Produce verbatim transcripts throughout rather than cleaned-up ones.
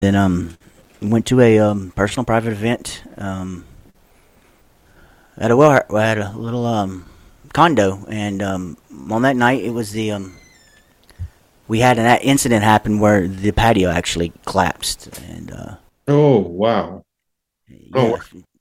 then um went to a um personal private event um at a well at a little um condo, and um on that night it was the um we had an incident happen where the patio actually collapsed, and uh Oh, wow. Oh, yeah,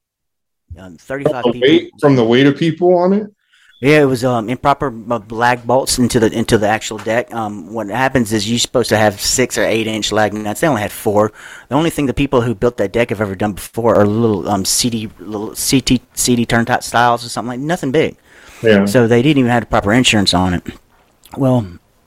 um, from thirty-five the people. weight from the weight of people on it. Yeah, it was um, improper uh, lag bolts into the into the actual deck. Um, what happens is you're supposed to have six or eight inch lag nuts. They only had four. The only thing the people who built that deck have ever done before are little um C D little C T C D turntop styles or something, like nothing big. Yeah. So they didn't even have the proper insurance on it. Well,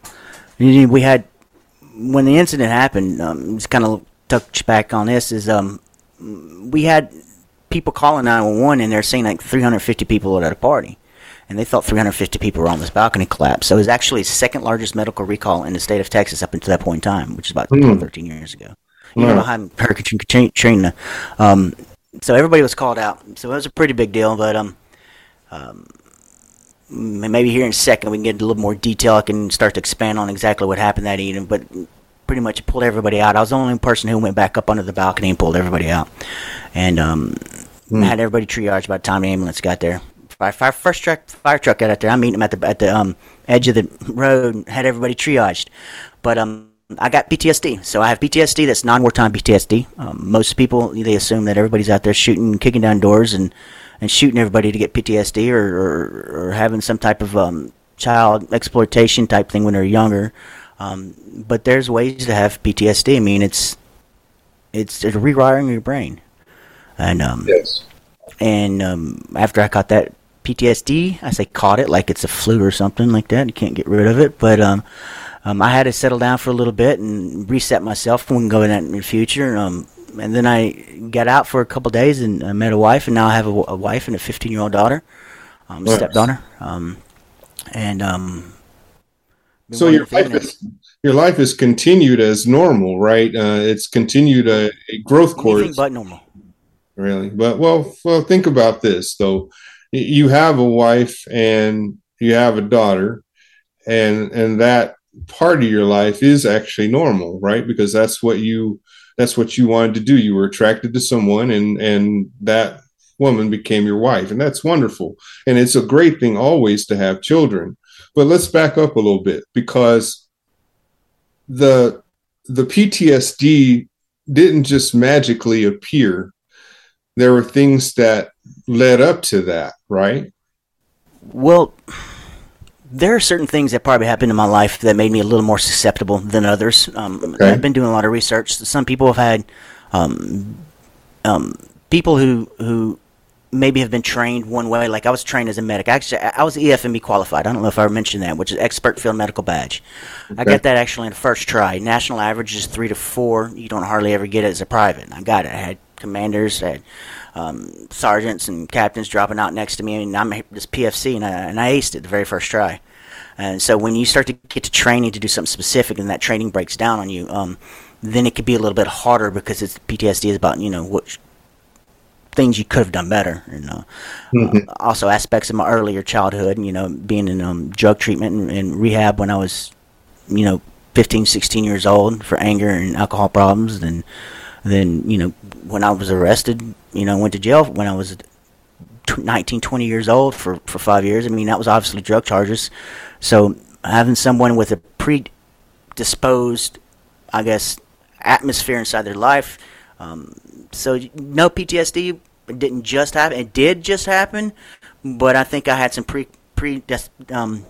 we had when the incident happened. Um, just kind of touch back on this is um we had people calling nine one one, and they're saying like three hundred fifty people at a party, and they thought three hundred fifty people were on this balcony collapse. So it was actually the second largest medical recall in the state of Texas up until that point in time, which is about twelve, Mm. thirteen years ago, even Wow. behind Hurricane Katrina. Um, so everybody was called out. So it was a pretty big deal, but um, um, maybe here in a second we can get a little more detail. I can start to expand on exactly what happened that evening, but pretty much pulled everybody out. I was the only person who went back up under the balcony and pulled everybody out, and um, Mm. had everybody triaged by the time the ambulance got there. Fire, fire, first truck, fire truck got out there. I'm meeting them at the at the um, edge of the road and had everybody triaged. But um, I got P T S D, so I have P T S D that's non-wartime P T S D. Um, most people they assume that everybody's out there shooting, kicking down doors, and, and shooting everybody to get P T S D, or, or, or having some type of um, child exploitation type thing when they're younger. Um, but there's ways to have P T S D. I mean, it's it's, it's rewiring your brain. And um, Yes. and um, after I caught that P T S D, I say caught it like it's a flu or something like that. You can't get rid of it, but um, um, I had to settle down for a little bit and reset myself. We can go in that in the future. Um, and then I got out for a couple of days and I met a wife, and now I have a, a wife and a fifteen-year-old daughter, um, Nice. stepdaughter. Um, and um, been So wanting your to life family. is your life is continued as normal, right? Uh, it's continued a, a growth Anything course, but normal. really. But well, well, think about this though. Y- You have a wife and you have a daughter, and and that part of your life is actually normal, right? Because that's what you that's what you wanted to do. You were attracted to someone, and and that woman became your wife, and that's wonderful. And it's a great thing always to have children. But let's back up a little bit, because the the P T S D didn't just magically appear. There were things that led up to that, right? Well, there are certain things that probably happened in my life that made me a little more susceptible than others. Um, I've Okay. been doing a lot of research. Some people have had um, um, people who who maybe have been trained one way. Like I was trained as a medic. Actually, I was E F M E qualified. I don't know if I mentioned that, which is Expert Field Medical Badge. I Okay. got that actually in the first try. National average is three to four. You don't hardly ever get it as a private. I got it. I had commanders, I had um, sergeants and captains dropping out next to me, and I'm just P F C, and I, and I aced it the very first try. And so when you start to get to training to do something specific, and that training breaks down on you, um, then it could be a little bit harder because it's P T S D is about you know what things you could have done better. You know, uh, Mhm. also aspects of my earlier childhood, you know, being in um, drug treatment and, and rehab when I was, you know, fifteen, sixteen years old for anger and alcohol problems. And then, you know, when I was arrested, you know, went to jail when I was nineteen, twenty years old for, for five years. I mean, that was obviously drug charges. So having someone with a predisposed, I guess, atmosphere inside their life. Um, so no P T S D. It didn't just happen. It did just happen, but I think I had some pre pre um,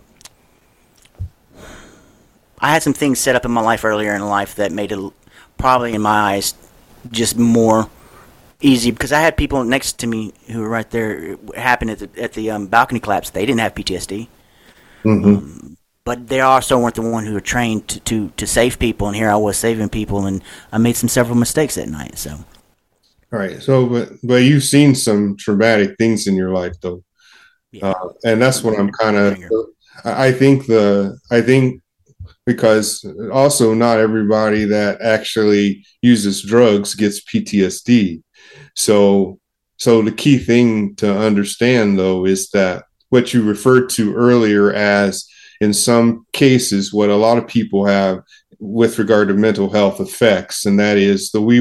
I had some things set up in my life earlier in life that made it probably in my eyes just more easy, because I had people next to me who were right there. It happened at the, at the um, balcony collapse. They didn't have P T S D, Mhm. but they also weren't the one who were trained to, to, to save people. And here I was saving people, and I made some several mistakes that night. So All right. So, but but you've seen some traumatic things in your life, though, yeah, uh, and that's what when I'm you're kind of. younger. I I think the I think because also not everybody that actually uses drugs gets P T S D. So, so the key thing to understand though is that what you referred to earlier as, in some cases, what a lot of people have with regard to mental health effects, and that is the we